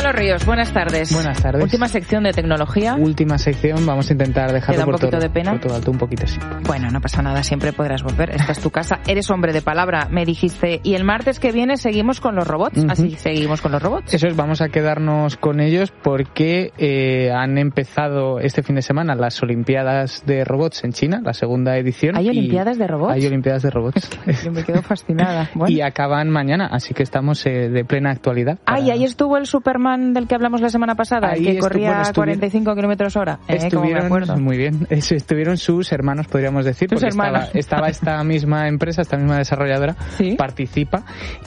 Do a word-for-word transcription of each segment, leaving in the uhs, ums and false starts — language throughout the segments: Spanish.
Carlos Ríos, buenas tardes. Buenas tardes. Última sección de tecnología. Última sección, vamos a intentar dejarlo por todo. ¿Te da un poquito de pena? Por todo alto, un poquito, sí. Bueno, no pasa nada, siempre podrás volver. Esta es tu casa, eres hombre de palabra, me dijiste. Y el martes que viene seguimos con los robots. Uh-huh. Así seguimos con los robots. Eso es, vamos a quedarnos con ellos porque eh, han empezado este fin de semana las Olimpiadas de Robots en China, la segunda edición. ¿Hay Olimpiadas de Robots? Hay Olimpiadas de Robots. Yo me quedo fascinada. Bueno. Y acaban mañana, así que estamos eh, de plena actualidad. Para... Ah, y ahí estuvo el Superman del que hablamos la semana pasada, ahí el que estu- corría bueno, a cuarenta y cinco kilómetros hora. Eh, estuvieron, como me acuerdo. Muy bien, estuvieron sus hermanos, podríamos decir, sus porque hermanos. Estaba, estaba esta misma empresa, esta misma desarrolladora, ¿Sí? participa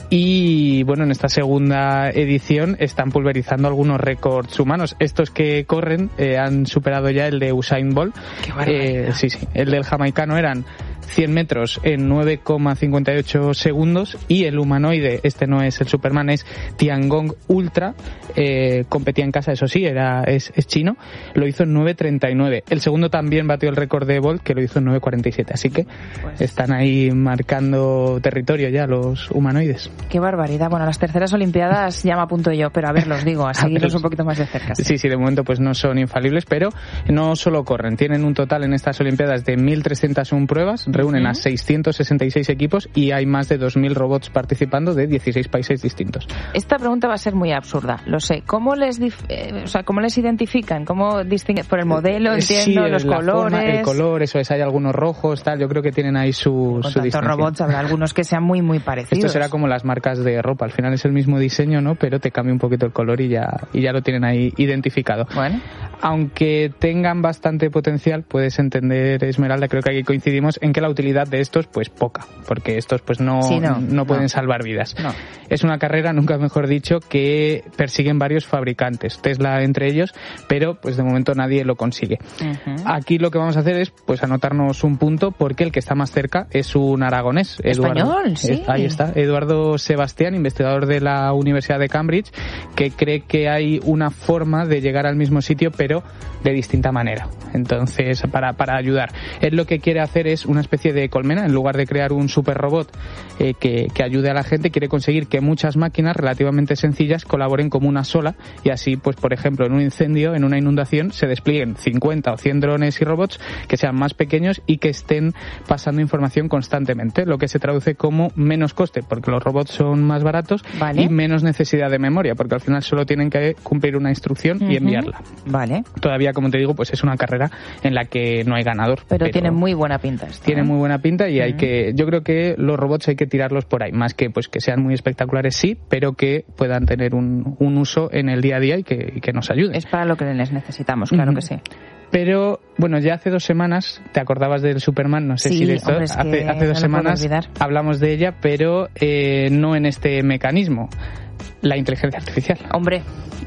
y bueno, en esta segunda edición están pulverizando algunos récords humanos. Estos que corren eh, han superado ya el de Usain Bolt. Qué barbaridad. Eh, sí, sí, el del jamaicano eran cien metros en nueve coma cincuenta y ocho segundos y el humanoide, este no es el Superman, es Tiangong Ultra, eh, competía en casa, eso sí, era es, es chino, lo hizo en nueve treinta y nueve. El segundo también batió el récord de Bolt, que lo hizo en nueve cuarenta y siete, así que pues... están ahí marcando territorio ya los humanoides. Qué barbaridad. Bueno, las terceras Olimpiadas ya me apunto yo, pero a ver, los digo, a seguirlos un poquito más de cerca. Sí, sí, de momento pues no son infalibles, pero no solo corren, tienen un total en estas Olimpiadas de mil trescientas uno pruebas, reúnen uh-huh. a seiscientos sesenta y seis equipos y hay más de dos mil robots participando de dieciséis países distintos. Esta pregunta va a ser muy absurda, lo sé. ¿Cómo les dif- eh, o sea, cómo les identifican? ¿Cómo distinguen? Por el modelo, entiendo, sí, los la colores. Forma, el color, eso es, hay algunos rojos, tal, yo creo que tienen ahí su, Con su tantos distinción. robots habrá algunos que sean muy muy parecidos. Esto será como las marcas de ropa, al final es el mismo diseño, ¿no? Pero te cambia un poquito el color y ya y ya lo tienen ahí identificado. Bueno. Aunque tengan bastante potencial, puedes entender, Esmeralda, creo que aquí coincidimos en que la utilidad de estos pues poca, porque estos pues no, sí, no, no pueden no. salvar vidas. No. Es una carrera, nunca mejor dicho, que persiguen varios fabricantes, Tesla entre ellos, pero pues de momento nadie lo consigue. Uh-huh. Aquí lo que vamos a hacer es pues anotarnos un punto porque el que está más cerca es un aragonés. Español, Eduardo, sí. Es, ahí está, Eduardo Sebastián, investigador de la Universidad de Cambridge, que cree que hay una forma de llegar al mismo sitio, pero de distinta manera. Entonces, para, para ayudar. Él lo que quiere hacer es una especie de colmena, en lugar de crear un super robot eh, que, que ayude a la gente, quiere conseguir que muchas máquinas relativamente sencillas colaboren como una sola y así, pues por ejemplo, en un incendio, en una inundación, se desplieguen cincuenta o cien drones y robots que sean más pequeños y que estén pasando información constantemente, lo que se traduce como menos coste, porque los robots son más baratos, vale. y menos necesidad de memoria, porque al final solo tienen que cumplir una instrucción uh-huh. y enviarla. Vale. Todavía, como te digo, pues es una carrera en la que no hay ganador. Pero, pero tiene muy buena pinta esto, Tiene ¿eh? muy buena pinta y uh-huh. hay que, yo creo que los robots hay que tirarlos por ahí, más que pues que sean muy espectaculares, sí, pero que puedan tener un, un uso en el día a día y que, y que nos ayuden. Es para lo que les necesitamos, claro uh-huh. que sí. Pero, bueno, ya hace dos semanas, ¿te acordabas del Superman? No sé sí, si de esto. Hombre, es hace, hace dos no semanas hablamos de ella, pero eh, no en este mecanismo. La inteligencia artificial. Hombre.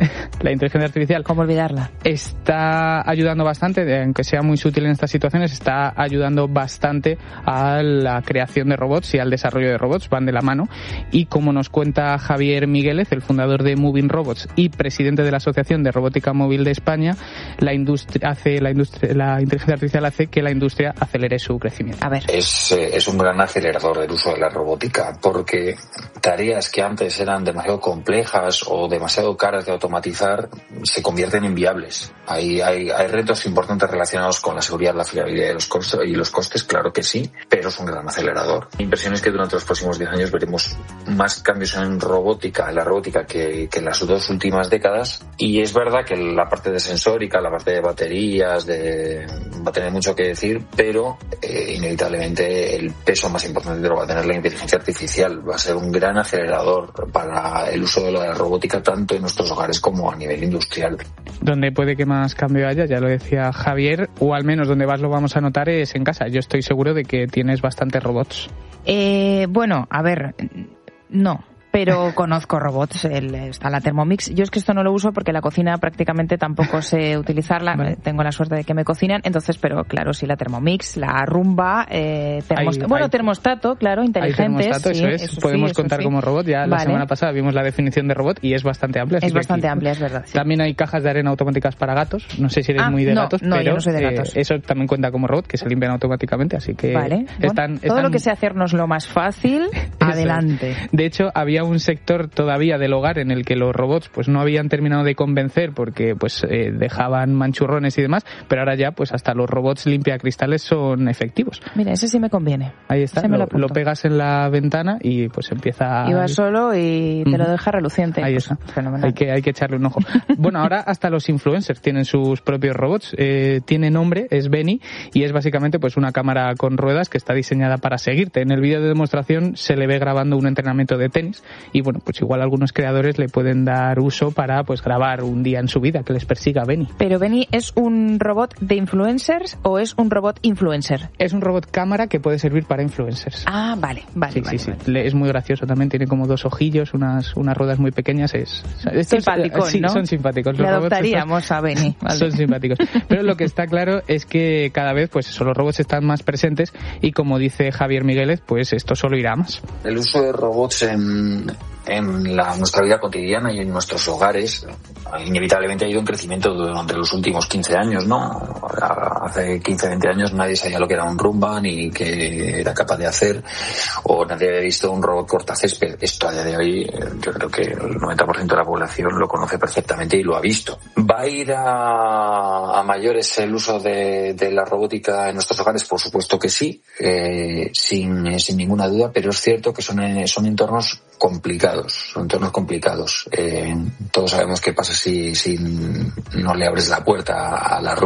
La inteligencia artificial. ¿Cómo olvidarla? Está ayudando bastante, aunque sea muy sutil en estas situaciones, está ayudando bastante a la creación de robots y al desarrollo de robots, van de la mano. Y como nos cuenta Javier Migueles, el fundador de Moving Robots y presidente de la Asociación de Robótica Móvil de España, la industria hace la industria, la inteligencia artificial hace que la industria acelere su crecimiento. A ver. Es, es un gran acelerador del uso de la robótica, porque tareas que antes eran demasiado complejas o demasiado caras de automatizar se convierten en viables. Hay, hay, hay retos importantes relacionados con la seguridad, la fiabilidad y los costes, y los costes, claro que sí, pero es un gran acelerador. Mi impresión es que durante los próximos diez años veremos más cambios en robótica, en la robótica, que, que en las dos últimas décadas. Y es verdad que la parte de sensórica, la parte de baterías, de, va a tener mucho que decir, pero eh, inevitablemente el peso más importante lo va a tener la inteligencia artificial. Va a ser un gran acelerador para el uso de la robótica tanto en nuestros hogares como a nivel industrial. Donde puede que más cambio haya, ya lo decía Javier, o al menos donde más lo vamos a notar es en casa. Yo estoy seguro de que tienes bastantes robots. Eh, bueno, a ver, no. Pero conozco robots, el, está la Thermomix. Yo es que esto no lo uso porque la cocina prácticamente tampoco sé utilizarla. Vale. Tengo la suerte de que me cocinan, entonces, pero claro, sí, la Thermomix, la Roomba, eh, termost- hay, bueno, hay, termostato, claro, inteligentes. Hay termostato, sí, eso es. Eso Podemos sí, eso contar sí. como robot. Ya vale. La semana pasada vimos la definición de robot y es bastante amplia. Es bastante aquí, amplia, es verdad. Sí. También hay cajas de arena automáticas para gatos. No sé si eres ah, muy de no, gatos, no, pero yo no soy de gatos. Eh, eso también cuenta como robot, que se limpian automáticamente, así que vale. están, bueno, todo están... lo que sea hacernos lo más fácil, adelante. De hecho, había un sector todavía del hogar en el que los robots pues no habían terminado de convencer porque pues eh, dejaban manchurrones y demás, pero ahora ya pues hasta los robots limpiacristales son efectivos. Mira, ese sí me conviene. Ahí está, lo, lo, lo pegas en la ventana y pues empieza... Y va solo y te lo deja reluciente. Ahí pues, está. Fenomenal. Hay que, hay que echarle un ojo. Bueno, ahora hasta los influencers tienen sus propios robots. Eh, tiene nombre, es Benny, y es básicamente pues una cámara con ruedas que está diseñada para seguirte. En el vídeo de demostración se le ve grabando un entrenamiento de tenis y bueno, pues igual algunos creadores le pueden dar uso para pues grabar un día en su vida que les persiga Benny. Pero Benny, ¿es un robot de influencers o es un robot influencer? Es un robot cámara que puede servir para influencers. Ah, vale, vale. Sí, vale, sí, vale. sí. Es muy gracioso también, tiene como dos ojillos, unas, unas ruedas muy pequeñas. Es, es simpático, sí, ¿no? Son simpáticos. Le Los adoptaríamos estos, a Benny. Vale. Son simpáticos. Pero lo que está claro es que cada vez pues eso, los robots están más presentes y como dice Javier Migueles, pues esto solo irá más. El uso de robots en, en la, nuestra vida cotidiana y en nuestros hogares inevitablemente ha ido en crecimiento durante los últimos quince años, ¿no? Hace quince, veinte años nadie sabía lo que era un Roomba ni qué era capaz de hacer, o nadie había visto un robot cortacésped. Esto a día de hoy yo creo que el noventa por ciento de la población lo conoce perfectamente y lo ha visto. ¿Va a ir a, a mayores el uso de, de la robótica en nuestros hogares? Por supuesto que sí, eh, sin, sin ninguna duda, pero es cierto que son, son entornos complicados, son entornos complicados. Eh, todos sabemos qué pasa si, si no le abres la puerta a la